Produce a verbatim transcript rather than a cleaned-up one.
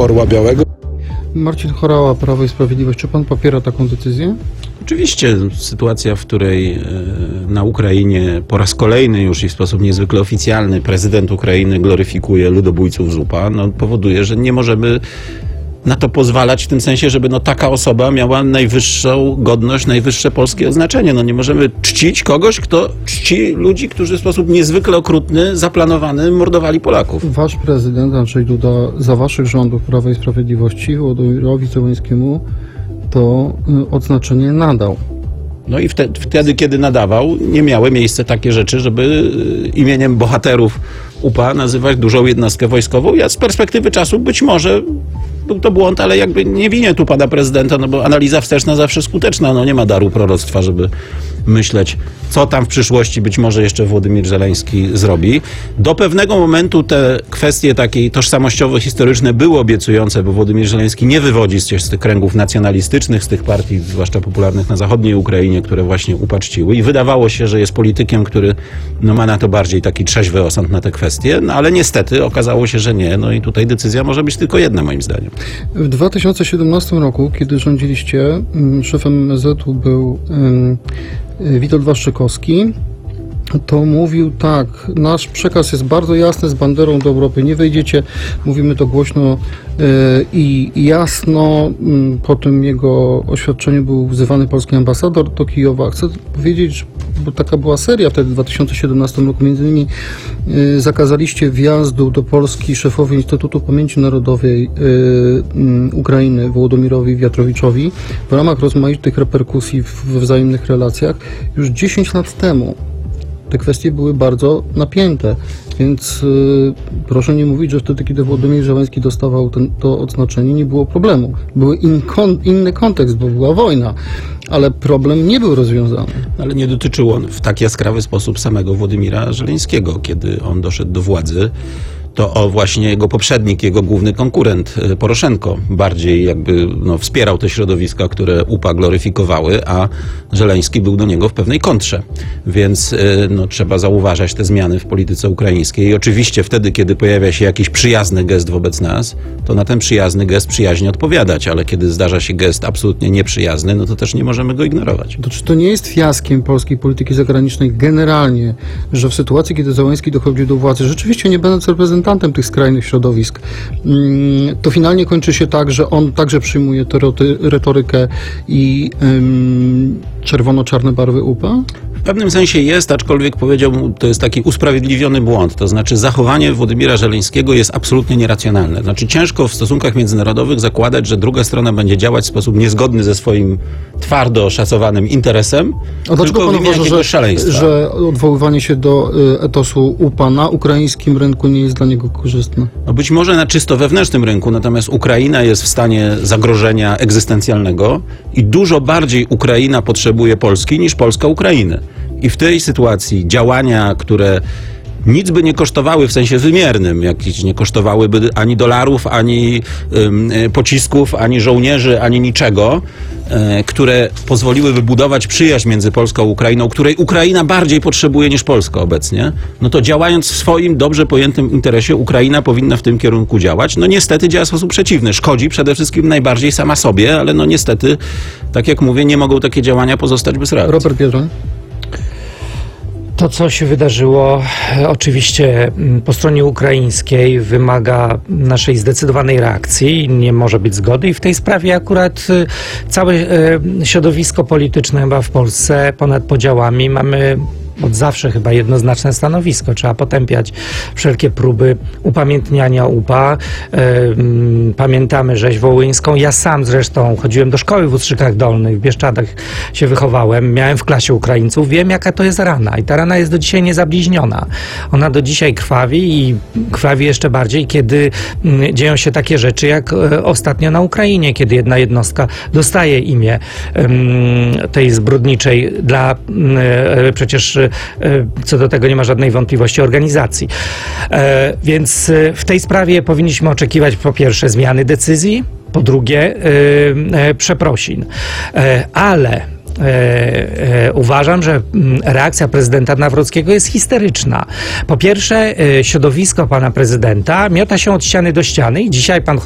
Orła Białego. Marcin Horała, Prawo i Sprawiedliwość. Czy pan popiera taką decyzję? Oczywiście sytuacja, w której na Ukrainie po raz kolejny już i w sposób niezwykle oficjalny prezydent Ukrainy gloryfikuje ludobójców z UPA, no, powoduje, że nie możemy na to pozwalać w tym sensie, żeby no, taka osoba miała najwyższą godność, najwyższe polskie oznaczenie. No, nie możemy czcić kogoś, kto czci ludzi, którzy w sposób niezwykle okrutny, zaplanowany mordowali Polaków. Wasz prezydent, Andrzej Duda, za waszych rządów Prawa i Sprawiedliwości Wołodymirowi Zełenskiemu to odznaczenie nadał. No i wtedy, wtedy, kiedy nadawał, nie miały miejsce takie rzeczy, żeby imieniem bohaterów UPA nazywać dużą jednostkę wojskową. Ja z perspektywy czasu być może był to błąd, ale jakby nie winię tu pana prezydenta, no bo analiza wsteczna zawsze skuteczna. No nie ma daru proroctwa, żeby myśleć, co tam w przyszłości być może jeszcze Wołodymyr Zełenski zrobi. Do pewnego momentu te kwestie takiej tożsamościowo-historyczne były obiecujące, bo Wołodymyr Zełenski nie wywodzi się z tych kręgów nacjonalistycznych, z tych partii, zwłaszcza popularnych na zachodniej Ukrainie, które właśnie UPA czciły i wydawało się, że jest politykiem, który no, ma na to bardziej taki trzeźwy osąd na te kwestie, no ale niestety okazało się, że nie. No i tutaj decyzja może być tylko jedna, moim zdaniem. W dwa tysiące siedemnastym roku, kiedy rządziliście, szefem M S Z-u był Witold Waszczykowski, to mówił tak, nasz przekaz jest bardzo jasny, z banderą do Europy nie wejdziecie, mówimy to głośno i jasno. Po tym jego oświadczeniu był wzywany polski ambasador do Kijowa. Chcę powiedzieć, bo taka była seria wtedy w dwa tysiące siedemnastym roku, między innymi zakazaliście wjazdu do Polski szefowi Instytutu Pamięci Narodowej Ukrainy Wołodymirowi Wiatrowiczowi w ramach rozmaitych reperkusji we wzajemnych relacjach już dziesięć lat temu. Te kwestie były bardzo napięte, więc yy, proszę nie mówić, że wtedy, kiedy Wołodymyr Zełenski dostawał ten, to odznaczenie, nie było problemu. Był in, kon, inny kontekst, bo była wojna, ale problem nie był rozwiązany. Ale nie dotyczył on w tak jaskrawy sposób samego Wołodymyra Zełenskiego. Kiedy on doszedł do władzy, to o właśnie jego poprzednik, jego główny konkurent Poroszenko bardziej jakby no, wspierał te środowiska, które UPA gloryfikowały, a Zełenski był do niego w pewnej kontrze. Więc no, trzeba zauważać te zmiany w polityce ukraińskiej. I oczywiście wtedy, kiedy pojawia się jakiś przyjazny gest wobec nas, to na ten przyjazny gest przyjaźnie odpowiadać, ale kiedy zdarza się gest absolutnie nieprzyjazny, no to też nie możemy go ignorować. To czy to nie jest fiaskiem polskiej polityki zagranicznej generalnie, że w sytuacji, kiedy Zełenski dochodzi do władzy, rzeczywiście nie będąc reprezentantem tych skrajnych środowisk, to finalnie kończy się tak, że on także przyjmuje tę retorykę i um, czerwono-czarne barwy UPA? W pewnym sensie jest, aczkolwiek powiedziałbym, to jest taki usprawiedliwiony błąd. To znaczy zachowanie Wołodymyra Zełenskiego jest absolutnie nieracjonalne. Znaczy ciężko w stosunkach międzynarodowych zakładać, że druga strona będzie działać w sposób niezgodny ze swoim twardo szacowanym interesem. A dlaczego pan uważa, że, że odwoływanie się do etosu UPA na ukraińskim rynku nie jest dla niego korzystne? No być może na czysto wewnętrznym rynku, natomiast Ukraina jest w stanie zagrożenia egzystencjalnego i dużo bardziej Ukraina potrzebuje Polski niż Polska Ukrainy. I w tej sytuacji działania, które nic by nie kosztowały w sensie wymiernym, jakieś nie kosztowałyby ani dolarów, ani ym, pocisków, ani żołnierzy, ani niczego, y, które pozwoliłyby budować przyjaźń między Polską a Ukrainą, której Ukraina bardziej potrzebuje niż Polska obecnie, no to działając w swoim dobrze pojętym interesie, Ukraina powinna w tym kierunku działać. No niestety działa w sposób przeciwny. Szkodzi przede wszystkim najbardziej sama sobie, ale no niestety, tak jak mówię, nie mogą takie działania pozostać bez reakcji. Robert Biedroń. To, co się wydarzyło oczywiście po stronie ukraińskiej, wymaga naszej zdecydowanej reakcji, nie może być zgody i w tej sprawie akurat całe środowisko polityczne chyba w Polsce ponad podziałami mamy od zawsze chyba jednoznaczne stanowisko. Trzeba potępiać wszelkie próby upamiętniania UPA. Yy, pamiętamy rzeź wołyńską. Ja sam zresztą chodziłem do szkoły w Ustrzykach Dolnych, w Bieszczadach się wychowałem. Miałem w klasie Ukraińców. Wiem, jaka to jest rana. I ta rana jest do dzisiaj niezabliźniona. Ona do dzisiaj krwawi i krwawi jeszcze bardziej, kiedy yy, dzieją się takie rzeczy, jak yy, ostatnio na Ukrainie, kiedy jedna jednostka dostaje imię yy, tej zbrodniczej dla yy, przecież co do tego nie ma żadnej wątpliwości organizacji. E, więc w tej sprawie powinniśmy oczekiwać po pierwsze zmiany decyzji, po drugie e, e, przeprosin. E, ale E, e, uważam, że reakcja prezydenta Nawrockiego jest histeryczna. Po pierwsze, e, środowisko pana prezydenta miota się od ściany do ściany i dzisiaj pan